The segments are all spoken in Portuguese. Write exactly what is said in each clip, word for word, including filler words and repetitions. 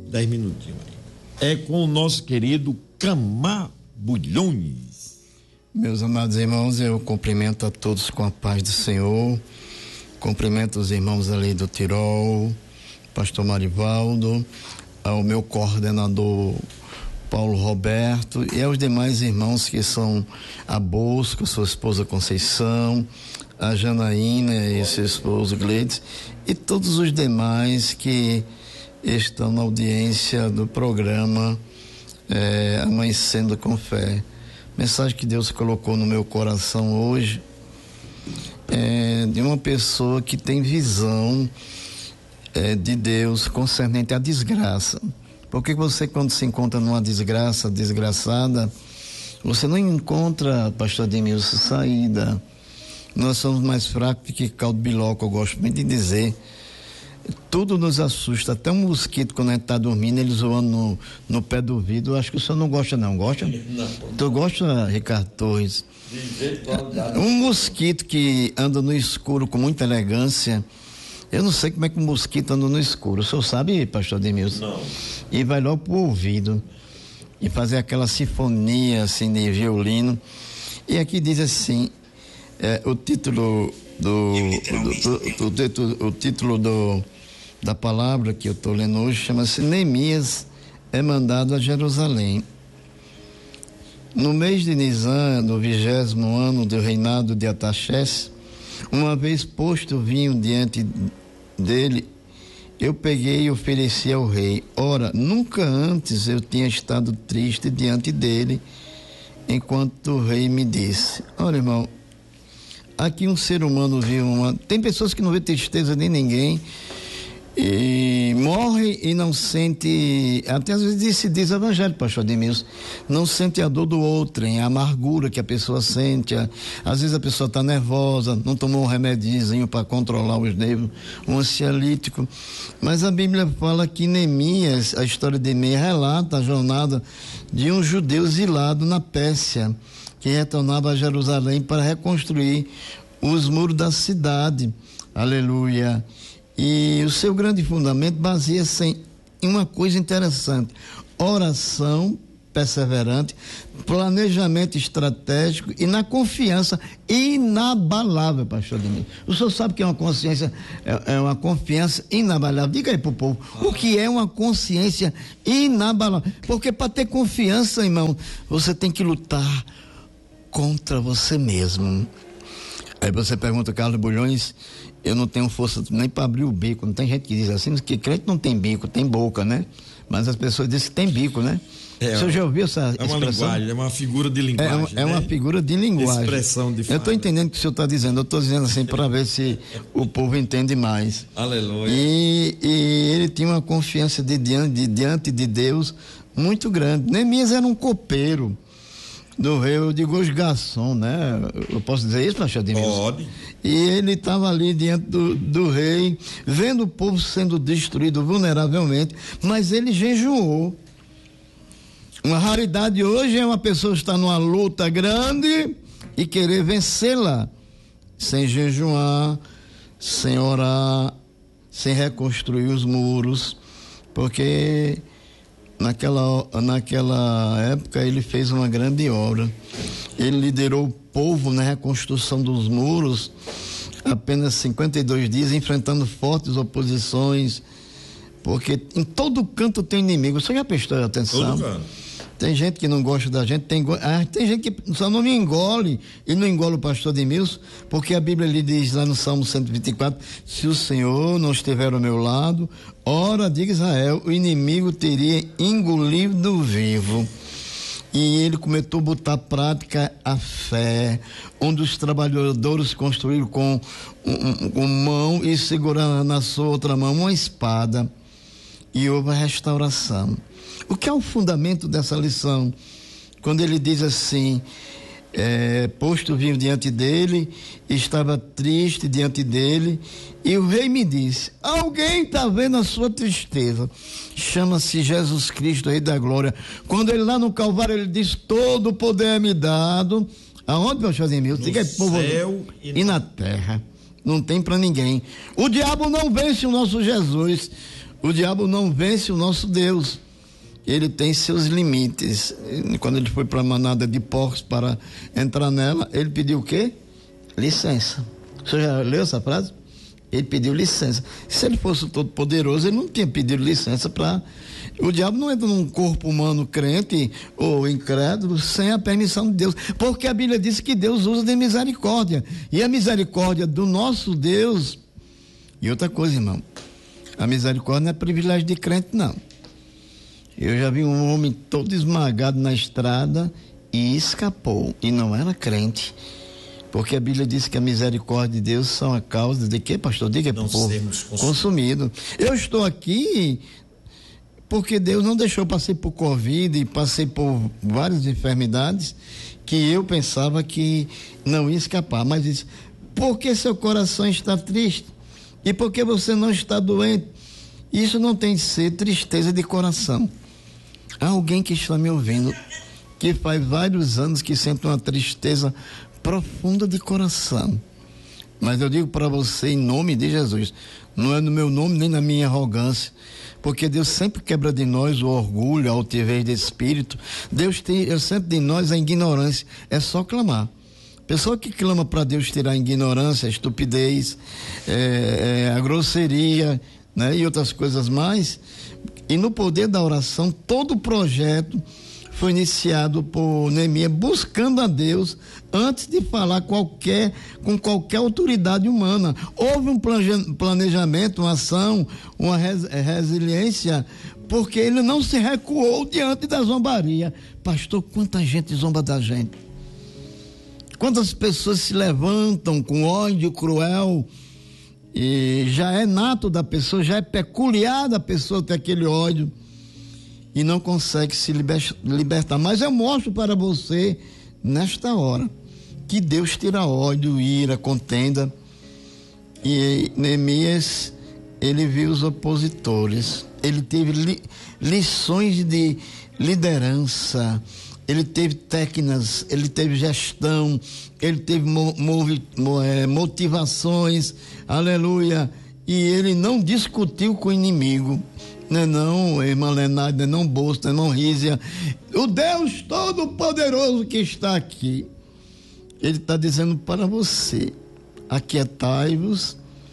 dez minutinhos aí. É com o nosso querido Camabulhões. Meus amados irmãos, eu cumprimento a todos com a paz do Senhor. Cumprimento os irmãos ali do Tirol, pastor Marivaldo, ao meu coordenador Paulo Roberto e aos demais irmãos que são a Bosco, sua esposa Conceição, a Janaína e seu esposo Gleides e todos os demais que estão na audiência do programa é, Amanhecendo com Fé. Mensagem que Deus colocou no meu coração hoje é de uma pessoa que tem visão é, de Deus concernente à desgraça. Porque você, quando se encontra numa desgraça desgraçada, você não encontra, pastor Ademilson, saída. Nós somos mais fracos que caldo biloco, eu gosto muito de dizer. Tudo nos assusta, até um mosquito, quando a gente está dormindo, ele zoando no, no pé do ouvido. Acho que o senhor não gosta, não. Gosta? Não. Tu gosta, Ricardo Torres? Um mosquito que anda no escuro com muita elegância. Eu não sei como é que um mosquito anda no escuro. O senhor sabe, pastor Demilson? Não. E vai logo pro ouvido e fazer aquela sinfonia assim de violino. E aqui diz assim, é, o título do, do, do, do, do o título do da palavra que eu estou lendo hoje chama-se Neemias é mandado a Jerusalém. No mês de Nisan, no vigésimo ano do reinado de Ataxés, uma vez posto o vinho diante dele, eu peguei e ofereci ao rei. Ora, nunca antes eu tinha estado triste diante dele, enquanto o rei me disse: olha, irmão, aqui um ser humano viu uma... Tem pessoas que não vê tristeza de ninguém e morre e não sente, até às vezes se diz evangelho, pastor Ademilson, não sente a dor do outro, a amargura que a pessoa sente. A, às vezes a pessoa está nervosa, não tomou um remedinho para controlar os nervos, um ansiolítico. Mas a Bíblia fala que Neemias, a história de Neemias relata a jornada de um judeu exilado na Pérsia, que retornava a Jerusalém para reconstruir os muros da cidade. Aleluia. E o seu grande fundamento baseia-se em uma coisa interessante: oração perseverante, planejamento estratégico e na confiança inabalável, pastor Domingos. O senhor sabe que é uma consciência, é, é uma confiança inabalável. Diga aí pro povo, o que é uma consciência inabalável? Porque para ter confiança, irmão, você tem que lutar contra você mesmo. Aí você pergunta, Carlos Bulhões, eu não tenho força nem para abrir o bico. Não tem gente que diz assim, que crente não tem bico, tem boca, né? Mas as pessoas dizem que tem bico, né? É, o senhor já ouviu essa é expressão? Uma linguagem, é uma figura de linguagem. É, é, é né? uma figura de linguagem. Expressão de fala. Eu estou entendendo o que o senhor está dizendo. Eu estou dizendo assim para ver se o povo entende mais. Aleluia. E, e ele tinha uma confiança de diante, de diante de Deus muito grande. Neemias era um copeiro do rei, eu digo os garçom, né? Eu posso dizer isso, pastor Ademilson? Pode. E ele estava ali diante do, do rei, vendo o povo sendo destruído vulneravelmente, mas ele jejuou. Uma raridade hoje é uma pessoa estar numa luta grande e querer vencê-la, sem jejuar, sem orar, sem reconstruir os muros, porque Naquela, naquela época ele fez uma grande obra. Ele liderou o povo na reconstrução dos muros apenas cinquenta e dois dias, enfrentando fortes oposições, porque em todo canto tem inimigo. Você já prestou atenção? Todo canto. Tem gente que não gosta da gente, tem, ah, tem gente que só não me engole, e não engole o pastor Ademilson, porque a Bíblia lhe diz lá no Salmo cento e vinte e quatro, se o Senhor não estiver ao meu lado, ora, diga Israel, o inimigo teria engolido vivo. E ele começou a botar à prática a fé, onde os trabalhadores construíram com, um, com mão e segurando na sua outra mão uma espada, e houve a restauração. O que é o fundamento dessa lição? Quando ele diz assim, é, posto vinho diante dele, estava triste diante dele, e o rei me disse, alguém está vendo a sua tristeza? Chama-se Jesus Cristo, Rei da Glória. Quando ele lá no Calvário, ele diz, todo o poder é me dado, aonde, meu Ademilson? No céu e na, e na terra. Não tem para ninguém. O diabo não vence o nosso Jesus. O diabo não vence o nosso Deus. Ele tem seus limites. Quando ele foi para a manada de porcos para entrar nela, ele pediu o quê? Licença. Você já leu essa frase? Ele pediu licença. Se ele fosse o Todo-Poderoso, ele não tinha pedido licença para... O diabo não entra num corpo humano crente ou incrédulo sem a permissão de Deus, porque a Bíblia diz que Deus usa de misericórdia, e a misericórdia do nosso Deus. E outra coisa, irmão, a misericórdia não é privilégio de crente, não. Eu já vi um homem todo esmagado na estrada e escapou, e não era crente, porque a Bíblia diz que a misericórdia de Deus são a causa de quê, pastor? Diga para o povo. Consumido. Eu estou aqui porque Deus não deixou. Eu passei por Covid e passei por várias enfermidades que eu pensava que não ia escapar, mas disse, por que seu coração está triste? E por que você não está doente? Isso não tem de ser tristeza de coração. Há alguém que está me ouvindo que faz vários anos que sente uma tristeza profunda de coração, mas eu digo para você em nome de Jesus, não é no meu nome nem na minha arrogância, porque Deus sempre quebra de nós o orgulho, a altivez de espírito. Deus tira sempre de nós a ignorância, é só clamar. Pessoa que clama para Deus tirar a ignorância, a estupidez, é, é, a grosseria, né, e outras coisas mais, e no poder da oração, todo o projeto foi iniciado por Neemias buscando a Deus antes de falar qualquer, com qualquer autoridade humana. Houve um planejamento, uma ação, uma res, resiliência, porque ele não se recuou diante da zombaria. Pastor, quanta gente zomba da gente. Quantas pessoas se levantam com ódio cruel, e já é nato da pessoa, já é peculiar da pessoa ter aquele ódio, e não consegue se libertar. Mas eu mostro para você, nesta hora, que Deus tira ódio, ira, contenda. E Neemias, ele viu os opositores, ele teve li, lições de liderança, ele teve técnicas, ele teve gestão, ele teve mo, movi, mo, é, motivações, aleluia, e ele não discutiu com o inimigo. Não é não, irmã Lenade, não é não Bolso, não é não Rízia, o Deus Todo-Poderoso que está aqui, ele está dizendo para você, aquietai-vos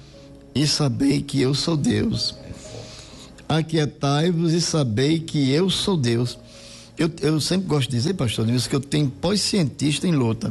e sabei que eu sou Deus. Aquietai-vos e sabei que eu sou Deus. Eu, eu sempre gosto de dizer, pastor Nilson, que eu tenho pós-cientista em luta.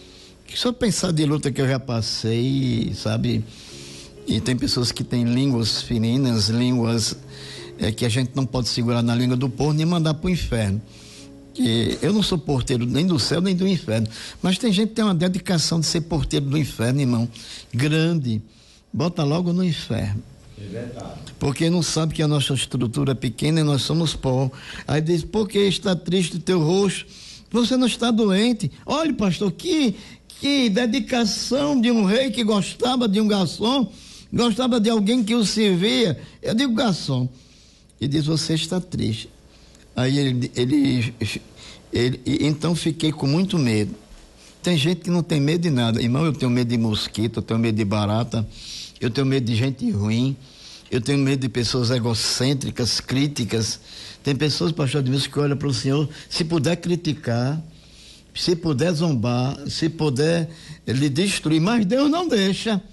Só pensar de luta que eu já passei, sabe? E tem pessoas que têm línguas fininas, línguas é, que a gente não pode segurar na língua do povo nem mandar para o inferno. Que eu não sou porteiro nem do céu nem do inferno, mas tem gente que tem uma dedicação de ser porteiro do inferno, irmão, grande. Bota logo no inferno. É verdade. Porque não sabe que a nossa estrutura é pequena e nós somos pó. Aí diz, por que está triste o teu rosto? Você não está doente. Olha, pastor, que, que dedicação de um rei que gostava de um garçom, gostava de alguém que o servia. Eu digo garçom. E diz, você está triste. Aí ele, ele, ele, ele, então fiquei com muito medo. Tem gente que não tem medo de nada. Irmão, eu tenho medo de mosquito, eu tenho medo de barata, eu tenho medo de gente ruim, eu tenho medo de pessoas egocêntricas, críticas. Tem pessoas, pastor Edmilson, que olham para o Senhor, se puder criticar, se puder zombar, se puder lhe destruir, mas Deus não deixa.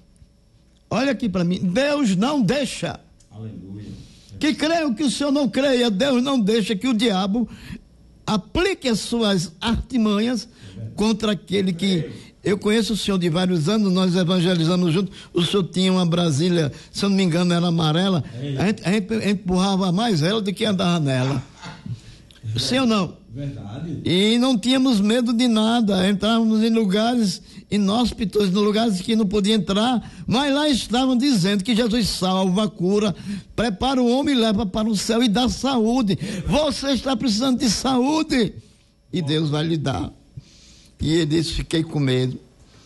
Olha aqui para mim, Deus não deixa. Aleluia. Que creio que o Senhor não creia, Deus não deixa que o diabo aplique as suas artimanhas contra aquele que... Eu conheço o senhor de vários anos, nós evangelizamos juntos, o senhor tinha uma Brasília, se eu não me engano era amarela, a gente, a gente, a gente empurrava mais ela do que andava nela. Sim ou não? Verdade. E não tínhamos medo de nada, entrávamos em lugares inóspitos, em lugares que não podia entrar, mas lá estavam dizendo que Jesus salva, cura, prepara o homem e leva para o céu e dá saúde. Você está precisando de saúde e Deus vai lhe dar. E ele disse, fiquei com medo,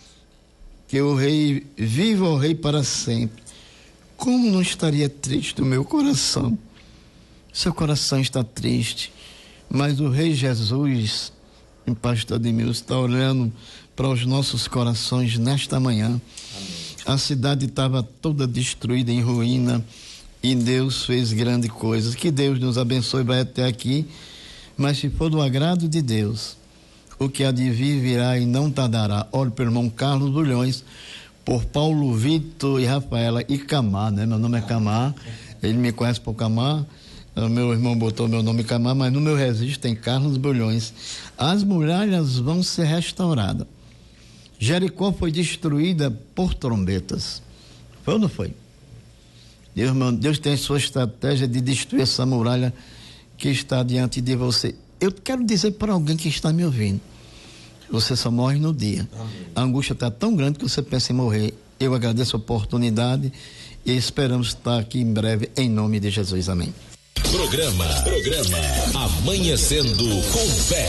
que o rei, viva o rei para sempre. Como não estaria triste o meu coração? Seu coração está triste, mas o rei Jesus, o pastor Edmilson, está olhando para os nossos corações nesta manhã. Amém. A cidade estava toda destruída, em ruína, e Deus fez grandes coisas. Que Deus nos abençoe, vai até aqui, mas se for do agrado de Deus, o que há de vir virá e não tardará. Oro pelo irmão Carlos Bulhões, por Paulo Vitor e Rafaela e Camar, né? Meu nome é Camar, ele me conhece por Camar, o meu irmão botou meu nome Camar, mas no meu registro tem Carlos Bulhões. As muralhas vão ser restauradas. Jericó foi destruída por trombetas. Foi ou não foi? Deus, Deus tem a sua estratégia de destruir essa muralha que está diante de você. Eu quero dizer para alguém que está me ouvindo, você só morre no dia. Amém. A angústia está tão grande que você pensa em morrer. Eu agradeço a oportunidade e esperamos estar aqui em breve, em nome de Jesus. Amém. Programa, programa Amanhecendo com Fé.